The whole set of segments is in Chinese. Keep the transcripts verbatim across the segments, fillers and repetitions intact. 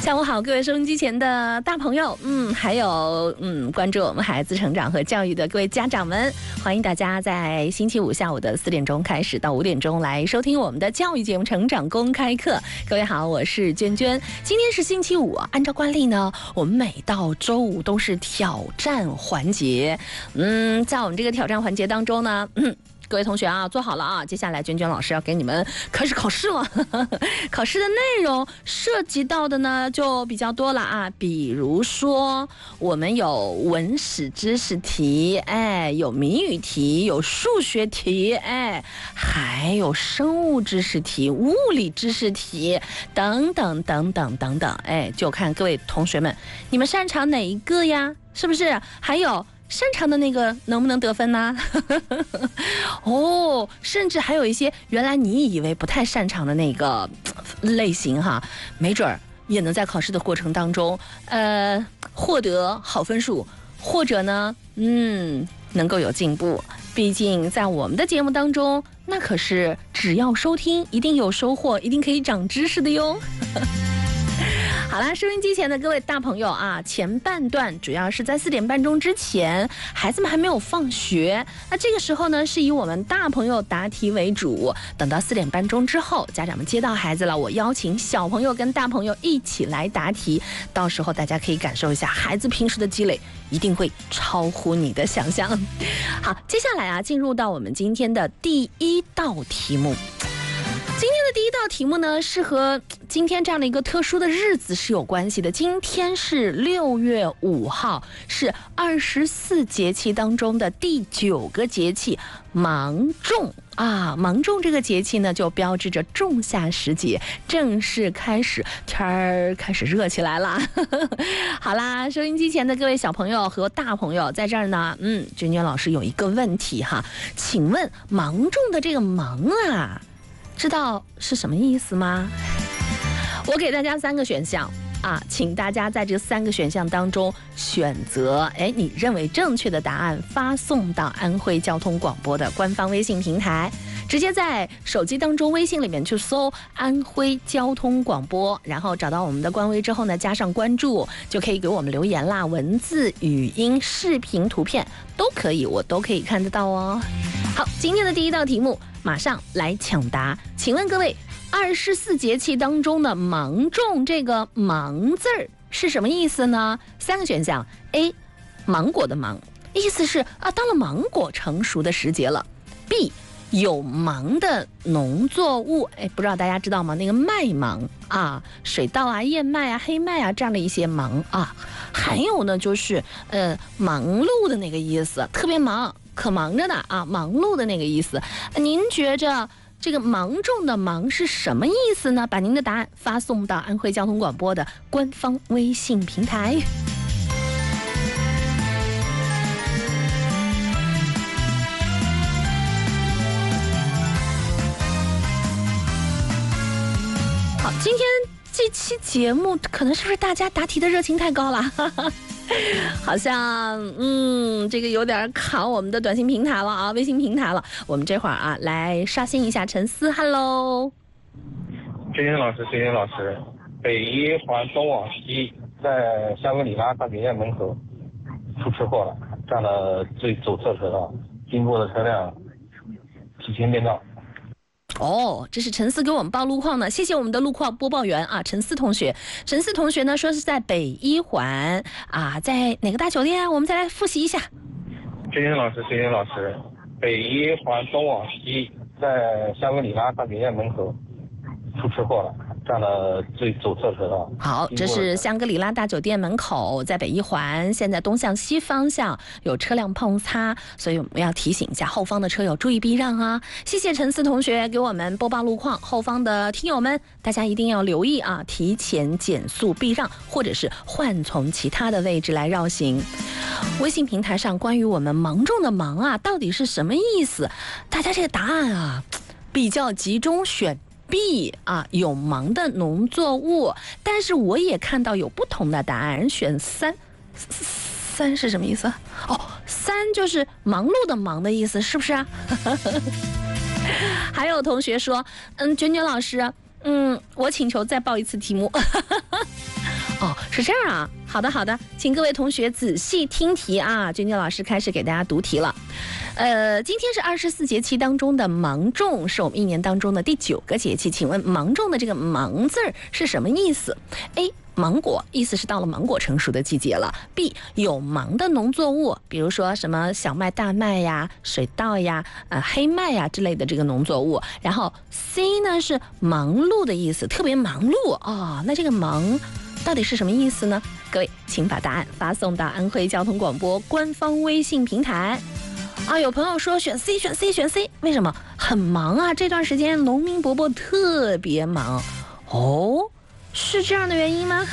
下午好，各位收音机前的大朋友，嗯，还有嗯，关注我们孩子成长和教育的各位家长们，欢迎大家在星期五下午的四点钟开始到五点钟来收听我们的教育节目《成长公开课》。各位好，我是娟娟。今天是星期五，按照惯例呢，我们每到周五都是挑战环节。嗯，在我们这个挑战环节当中呢，嗯。各位同学啊，坐好了啊！接下来娟娟老师要给你们开始考试了。考试的内容涉及到的呢就比较多了啊，比如说我们有文史知识题，哎，有谜语题，有数学题，哎，还有生物知识题、物理知识题等等等等等等，哎，就看各位同学们你们擅长哪一个呀？是不是？还有。擅长的那个能不能得分呢？哦，甚至还有一些原来你以为不太擅长的那个类型哈，没准儿也能在考试的过程当中，呃，获得好分数，或者呢，嗯，能够有进步。毕竟在我们的节目当中，那可是只要收听，一定有收获，一定可以长知识的哟。好啦，收音机前的各位大朋友啊，前半段主要是在四点半钟之前，孩子们还没有放学，那这个时候呢，是以我们大朋友答题为主。等到四点半钟之后，家长们接到孩子了，我邀请小朋友跟大朋友一起来答题，到时候大家可以感受一下孩子平时的积累，一定会超乎你的想象。好，接下来啊，进入到我们今天的第一道题目。今天的第一道题目呢，是和今天这样的一个特殊的日子是有关系的。今天是六月五号，是二十四节气当中的第九个节气芒种啊。芒种这个节气呢，就标志着仲夏时节正式开始，天儿开始热起来了。好啦，收音机前的各位小朋友和大朋友，在这儿呢，嗯，娟娟老师有一个问题哈，请问芒种的这个芒啊，知道是什么意思吗？我给大家三个选项啊，请大家在这三个选项当中选择，哎，你认为正确的答案，发送到安徽交通广播的官方微信平台，直接在手机当中微信里面去搜安徽交通广播，然后找到我们的官微之后呢，加上关注，就可以给我们留言啦，文字、语音、视频、图片都可以，我都可以看得到哦。好，今天的第一道题目马上来抢答，请问各位，二十四节气当中的芒种这个芒字儿是什么意思呢？三个选项 ：A. 芒果的芒，意思是啊，到了芒果成熟的时节了。B. 有芒的农作物，哎，不知道大家知道吗？那个麦芒啊，水稻啊、燕麦啊、黑麦啊这样的一些芒啊。还有呢，就是呃忙碌的那个意思，特别忙。可忙着呢啊，忙碌的那个意思。您觉着这个芒种的芒是什么意思呢？把您的答案发送到安徽交通广播的官方微信平台。好，今天这期节目可能是不是大家答题的热情太高了？好像嗯，这个有点卡我们的短信平台了啊，微信平台了。我们这会儿啊，来刷新一下陈思 ，Hello， 娟娟老师，娟娟老师，北一环东往西，在香格里拉大酒店门口出车祸了，占了最左侧车道，经过的车辆提前变道。 哦，这是陈思给我们报路况呢，谢谢我们的路况播报员啊，陈思同学。陈思同学呢说是在北一环啊，在哪个大酒店啊？我们再来复习一下。 娟娟老师，娟娟老师，北一环东往西，在香格里拉大酒店门口出车祸了，占了最左侧车道。 好，这是香格里拉大酒店门口，在北一环，现在东向西方向有车辆碰擦，所以我们要提醒一下后方的车友注意避让啊！谢谢陈思同学给我们播报路况，后方的听友们，大家一定要留意啊，提前减速避让，或者是换从其他的位置来绕行。微信平台上关于我们芒种的芒啊，到底是什么意思？大家这个答案啊，比较集中选B 啊，有芒的农作物，但是我也看到有不同的答案，选三，三是什么意思？哦，三就是忙碌的忙的意思，是不是啊？还有同学说，嗯，卷卷老师，嗯，我请求再报一次题目。 哦，是这样啊。好的，好的，请各位同学仔细听题啊。君君老师开始给大家读题了。呃，今天是二十四节气当中的芒种，是我们一年当中的第九个节气。请问芒种的这个芒字儿是什么意思 ？A. 芒果，意思是到了芒果成熟的季节了。B. 有芒的农作物，比如说什么小麦、大麦呀、水稻呀、呃黑麦呀之类的这个农作物。然后 C 呢是忙碌的意思，特别忙碌哦。那这个忙到底是什么意思呢？各位，请把答案发送到安徽交通广播官方微信平台。啊，有朋友说选 C， 选 C， 选 C， 为什么？很忙啊，这段时间农民伯伯特别忙。哦，是这样的原因吗？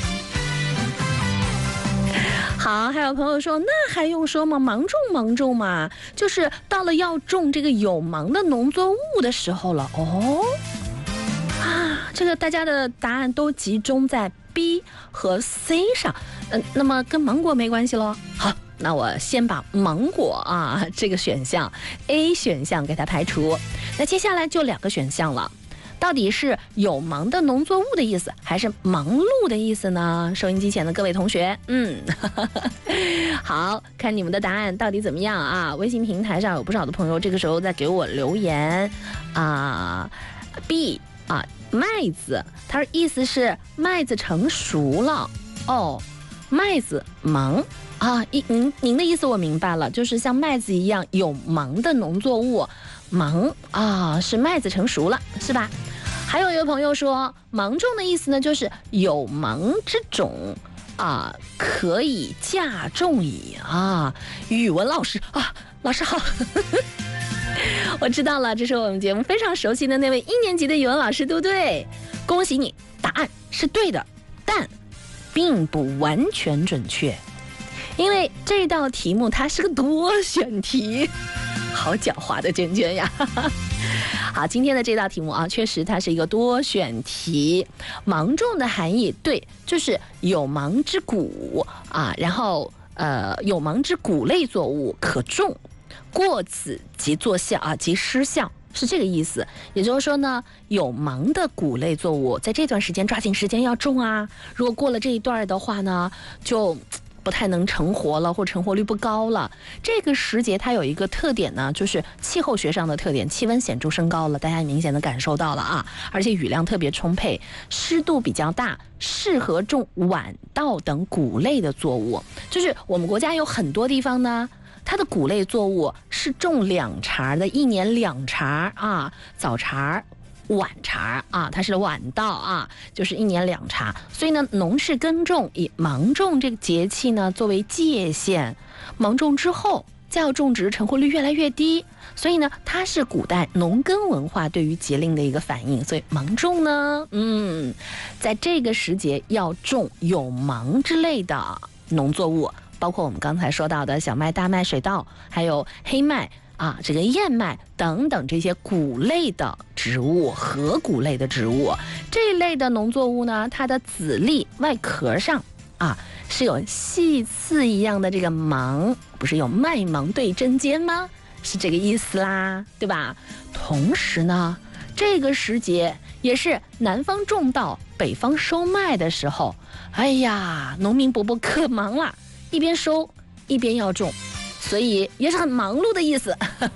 好，还有朋友说，那还用说吗？芒种芒种嘛，就是到了要种这个有芒的农作物的时候了。哦，啊，这个大家的答案都集中在 B 和 C 上，嗯、呃，那么跟芒果没关系咯。好，那我先把芒果啊这个选项 A 选项给它排除。那接下来就两个选项了。到底是有忙的农作物的意思，还是忙碌的意思呢？收音机前的各位同学，嗯，好，看你们的答案到底怎么样啊？微信平台上有不少的朋友这个时候在给我留言啊 ，B 啊，麦子，它意思是麦子成熟了哦，麦子忙。啊，您您的意思我明白了，就是像麦子一样有芒的农作物，芒啊是麦子成熟了，是吧？还有一个朋友说，芒种的意思呢，就是有芒之种啊，可以嫁种矣啊。语文老师啊，老师好，我知道了，这是我们节目非常熟悉的那位一年级的语文老师，对不对？恭喜你，答案是对的，但并不完全准确。因为这道题目它是个多选题，好狡猾的娟娟呀！好，今天的这道题目啊，确实它是一个多选题。芒种的含义，对，就是有芒之谷啊，然后呃有芒之谷类作物可种，过此即作效啊，即失效。是这个意思，也就是说呢，有芒的谷类作物在这段时间抓紧时间要种啊，如果过了这一段的话呢，就不太能成活了，或成活率不高了。这个时节它有一个特点呢，就是气候学上的特点，气温显著升高了，大家明显的感受到了啊，而且雨量特别充沛，湿度比较大，适合种晚稻等谷类的作物。就是我们国家有很多地方呢，它的谷类作物是种两茬的，一年两茬啊，早茬晚茬啊，它是晚稻啊，就是一年两茬。所以呢，农事耕种以芒种这个节气呢作为界限，芒种之后再要种植，成活率越来越低。所以呢，它是古代农耕文化对于节令的一个反应。所以芒种呢，嗯，在这个时节要种有芒之类的农作物，包括我们刚才说到的小麦、大麦、水稻，还有黑麦啊，这个燕麦等等这些谷类的植物，核谷类的植物，这一类的农作物呢，它的籽粒外壳上啊是有细刺一样的这个芒，不是有麦芒对针尖吗？是这个意思啦，对吧？同时呢，这个时节也是南方种稻、北方收麦的时候，哎呀，农民伯伯可忙了，一边收一边要种。所以也是很忙碌的意思。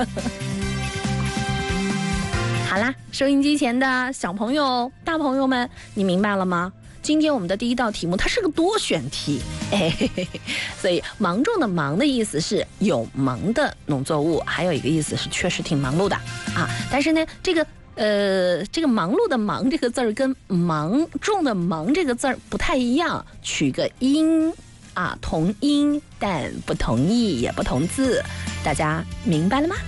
好啦，收音机前的小朋友、大朋友们，你明白了吗？今天我们的第一道题目它是个多选题，哎嘿嘿嘿，所以芒种的芒的意思是有芒的农作物，还有一个意思是确实挺忙碌的啊。但是呢，这个呃这个忙碌的忙这个字儿跟芒种的芒这个字儿不太一样，取个音啊，同音但不同义也不同字，大家明白了吗？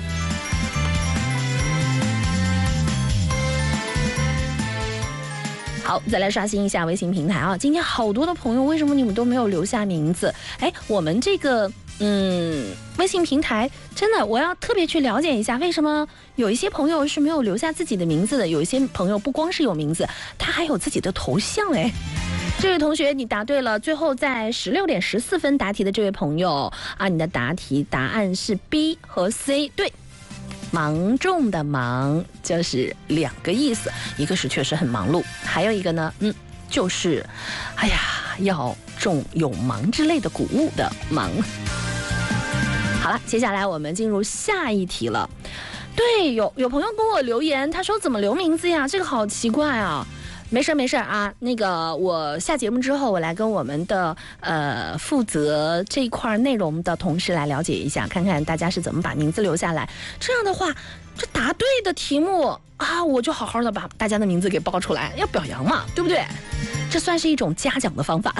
好，再来刷新一下微信平台啊！今天好多的朋友，为什么你们都没有留下名字？哎，我们这个嗯微信平台真的，我要特别去了解一下，为什么有一些朋友是没有留下自己的名字的？有一些朋友不光是有名字，他还有自己的头像哎。这位同学，你答对了。最后在十六点十四分答题的这位朋友啊，你的答题答案是 B 和 C， 对。芒种的芒就是两个意思，一个是确实很忙碌，还有一个呢，嗯， 就是，哎呀，要种有芒之类的谷物的芒。好了，接下来我们进入下一题了。对，有有朋友跟我留言，他说怎么留名字呀？这个好奇怪啊。没事没事啊，那个我下节目之后，我来跟我们的呃负责这一块内容的同事来了解一下，看看大家是怎么把名字留下来。这样的话，这答对的题目啊，我就好好的把大家的名字给报出来，要表扬嘛，对不对？这算是一种嘉奖的方法。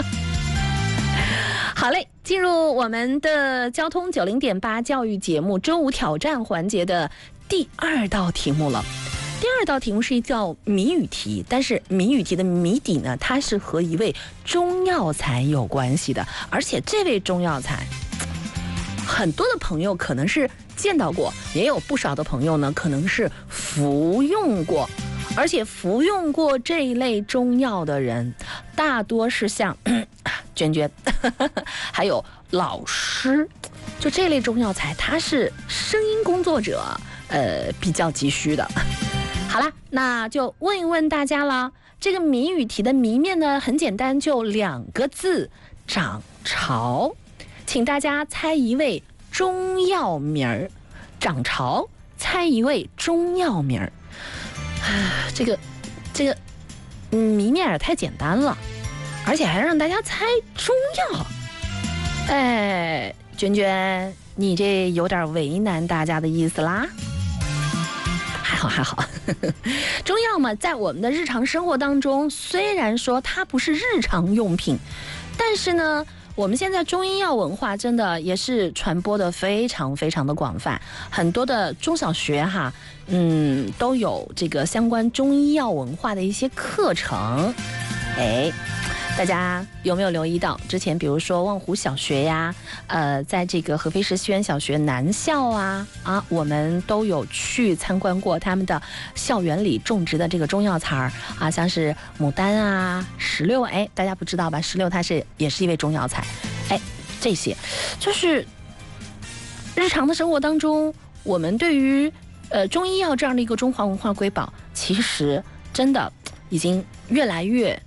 好嘞，进入我们的交通九零点八教育节目周五挑战环节的第二道题目了。第二道题目是一道谜语题，但是谜语题的谜底呢，它是和一位中药材有关系的，而且这位中药材，很多的朋友可能是见到过，也有不少的朋友呢，可能是服用过，而且服用过这一类中药的人，大多是像娟娟，还有老师，就这类中药材，它是声音工作者，呃，比较急需的。好啦，那就问一问大家了。这个谜语题的谜面呢，很简单，就两个字：涨潮。请大家猜一位中药名儿。涨潮，猜一位中药名儿。啊，这个，这个，嗯，谜面也太简单了，而且还让大家猜中药。哎，娟娟，你这有点为难大家的意思啦。还好还好，中药嘛，在我们的日常生活当中，虽然说它不是日常用品，但是呢，我们现在中医药文化真的也是传播的非常非常的广泛，很多的中小学哈，嗯，都有这个相关中医药文化的一些课程，哎。大家有没有留意到，之前比如说望湖小学呀，呃，在这个合肥市西园小学南校啊，啊，我们都有去参观过他们的校园里种植的这个中药材儿啊，像是牡丹啊、石榴，哎，大家不知道吧？石榴它是也是一味中药材，哎，这些就是日常的生活当中，我们对于呃中医药这样的一个中华文化瑰宝，其实真的已经越来越。